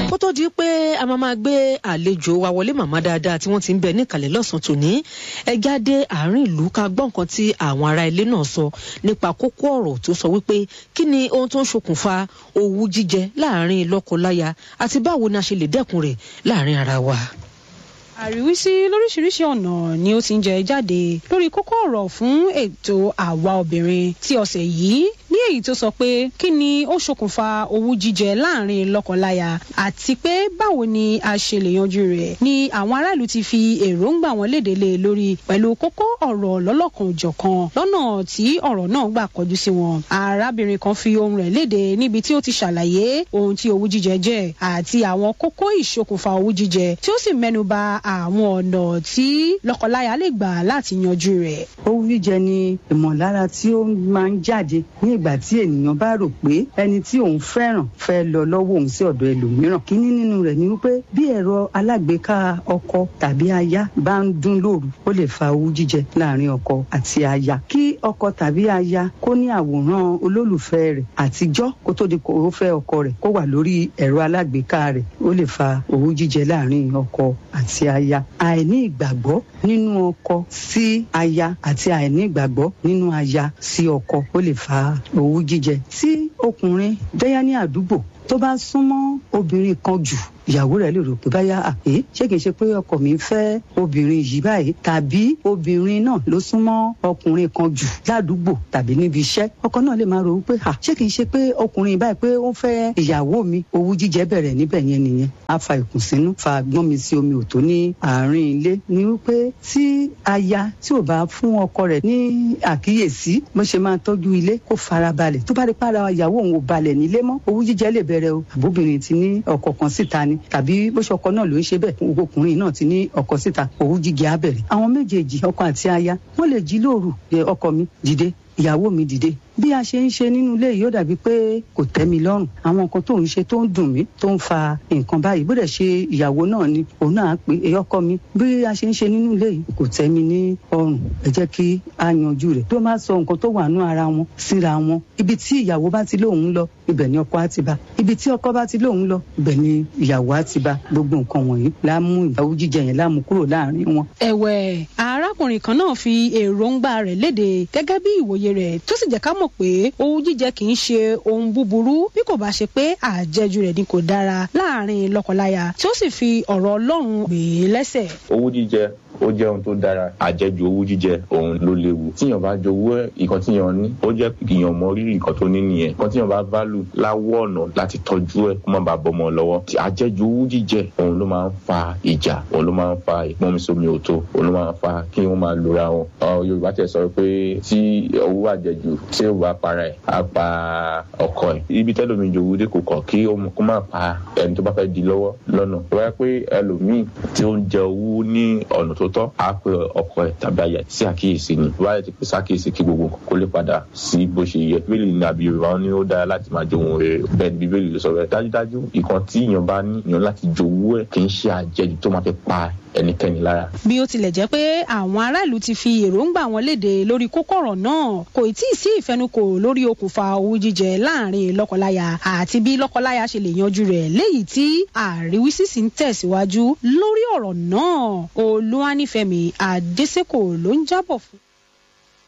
kó tó di pé a máa gbé àlejò wa wọlé màmá dáadáa tí wọ́n ti ń bẹ níkàlẹ̀ lọ́sàn-án tòní ẹ jáde àárín ìlú ká gbọ́ nǹkan tí àwọn ará ilé náà sọ nípa kókó ọ̀rọ̀ tó sọ wípé kí ni ohun tó ń ṣokùnfà owú jíjẹ láàrin lọ́kọláya àti báwo ni a ṣe lè dẹ́kun rẹ̀ láàrin ara wa. Àríwísí lóríṣiríṣi ọ̀nà ni ó ti ń jẹ jáde lórí kókó ọ̀rọ̀ fún ètò àwa obìnrin tí ọ̀sẹ̀ yìí ní èyí tó sọ pé kí ni ó ṣokùnfà owú jíjẹ láàrin lọ́kọláya àti pé báwo ni a ṣe lè yanjú rẹ̀ ni àwọn aráàlú ti fi èròǹgbà wọn léde lé lórí pẹ̀lú kókó ọ̀rọ̀ lọ́lọ́kan-ò-jọ̀kan lọ́nà tí ọ̀rọ̀ náà gbà kọjú sí wọn. Arábìnrin kan fi ohùn rẹ̀ léde níbi tí ó ti ṣàlàyé ohun tí owú jíjẹ jẹ́ àti àwọn kókó ìṣokùnfà owú jíjẹ tí ó sì mẹ́nuba àwọn ọ̀nà tí lọ́kọláya lè gbà láti yanjú rẹ̀. Owú jíjẹ ni ìmọ̀lára tí ó máa ń jáde ní ìgbà tí ènìyàn bá rò pé ẹni tí òun fẹ́ràn fẹ́ lọ lọ́wọ́ òun sí ọ̀dọ̀ ẹlòmíràn. Kíní nínú rẹ̀ ni wípé bí ẹ̀rọ alágbèéká ọkọ tàbí aya bá ń dún lóru ó lè fa owú jíjẹ láàrin ọkọ àti aya. Kí ọkọ tàbí aya kó ní àwòrán olólùfẹ́ rẹ̀ àtijọ́ kó tó di kó ó fẹ́ ọkọ rẹ̀ kó wà lórí ẹ̀rọ alágbèéká rẹ̀ ó lè fa owú jíjẹ láàrin ọkọ àti aya. Àìní ìgbàgbọ́ nínú ọkọ sí aya àti àìní ìgbàgbọ́ nínú aya sí ọkọ ó lè fa owú jíjẹ. Tí ọkùnrin dẹ́yà ní àdúgbò tó bá súnmọ́ obìnrin kan jù ìyàwó rẹ̀ lè rò pé báyà ṣé kìí ṣe pé ọkọ mi fẹ́ obìnrin yìí báyìí tàbí obìnrin náà ló súnmọ́ ọkùnrin kan jù ládùúgbò tàbí níbi iṣẹ́. Ọkọ náà lè máa rò wípé ṣé kìí ṣe pé ọkùnrin báyìí pé ó fẹ́ ìyàwó mi. Owú jíjẹ bẹ̀rẹ̀ níbẹ̀ yẹn nìyẹn. A fa ìkùnsínú fa gbọ́n mi sí omi òtó ní àárín ilé ni wípé tí aya tí ò bá fún ọkọ rẹ̀ ní àkíyèsí bó ṣe máa tọ́jú ilé kó farabalẹ̀ tó bá rí para ìyàwó òun ò balẹ̀ nílé mọ́ owú jíjẹ lè bẹ̀rẹ̀ o. Àbóbìnrin ti ní ọkọ kan síta ni tàbí bó ṣe ọkọ náà ló ń ṣe bẹ́ẹ̀ ọkùnrin náà ti ní ọkọ síta owú jíjẹ á bẹ̀rẹ̀. Àwọn méjèèjì ọkọ àti aya wọ́n lè jí lóru ọkọ mi dìde ìyàwó mi dìde. Bí a ṣe ń ṣe nínú ilé yìí ó dàbí pé kò tẹ́ mi lọ́rùn. Àwọn nǹkan tó ń ṣe tó ń dùn mí tó ń fa nǹkan báyìí bó dẹ̀ ṣe ìyàwó náà ni òun náà pé ọkọ mi bí a ṣe ń ṣe nínú ilé yìí kò tẹ́ mi ní ọrùn ẹ jẹ́ kí a yanjú rẹ̀. Tó máa sọ nǹkan tó wà nú ara wọn síra wọn. Ibi tí ìyàwó bá ti lóun lọ ibẹ̀ ni ọkọ á ti bá. Ibi tí ọkọ bá ti lóun lọ ibẹ̀ ni ìyàwó á ti bá. Gbogbo nǹkan wọ̀nyí la mú owú jíjẹ yẹn láàmú kúrò láàrin wọn. Ẹ̀wẹ̀ arákùnrin kan náà fi èròǹgbà rẹ̀ léde gẹ́gẹ́ bí ìwòye rẹ̀ tó sì jẹ́ ká mọ̀ pé owú jíjẹ kì í ṣe ohun búburú bí kò bá ṣe pé àjẹjù rẹ̀ ni kò dára láàrin lọ́kọláya tí ó sì fi ọ̀rọ̀ Ọlọ́run gbé lẹ́sẹ̀. Owú jíjẹ ó jẹ́ ohun tó dára. Àjẹjù owú jíjẹ òun ló léwu. Tíyàn bá jowó ìkan tíyàn ní ó jẹ́ ìyàn mọ rírì ìkan tó ní nìyẹn. Ìkan tíyàn bá válù láwọ́ ọ̀nà láti tọ́jú ẹ̀ kó má bàa bọ́mọ lọ́wọ́. Àjẹjù owú jíjẹ òun ló máa ń fa ìjà, òun ló máa ń fa ìpọ́nmisómi òtó, òun ló máa ń fa kí wọ́n máa lura wọn. Yorùbá tẹ̀ sọ pé tí owú àjẹjù tí ó bá para ẹ̀ á pa ọkọ ẹ̀. Ibi tẹ́lómi jowú dé kò kọ̀ kí ó má pa ẹni tó bá fẹ́ di lọ́wọ́ lọ́nà. Tó bá yẹ pé ẹlòmíì tí ó ń jẹ owú ní ọ̀nà tó tọ́ á pe ọkọ ẹ̀ tàbí aya sí àkíyèsí ni. Báyìí ti pè sákíyèsí kí gbogbo nǹkan kó lè padà sí bó ṣe yẹ. Bíbélì ní àbí Yorùbá ní ó dára láti máa jowú rere. Bẹ́ẹ̀ ni Bíbélì ló sọ bẹ́ẹ̀. Dájúdájú ìkan tí èèyàn bá ní èèyàn láti jowú ẹ̀ kì í ṣe àjẹjù tó máa fi pa ẹnikẹ́ni lára. Bí ó tilẹ̀ jẹ́ pé àwọn aráàlú ti fi èròǹgbà wọn léde lórí kókó ọ̀rọ̀ náà kò tí ì sí ìfẹnukò lórí okùnfà owú jíjẹ láàrin lọ́kọláya àti bí lọ́kọláya ṣe lè yanjú rẹ̀ léyìí tí àríwísí sì ń tẹ̀síwájú lórí ọ̀rọ̀ náà. Olúwanífẹ̀mí Adésèkò ló ń jábọ̀ fún.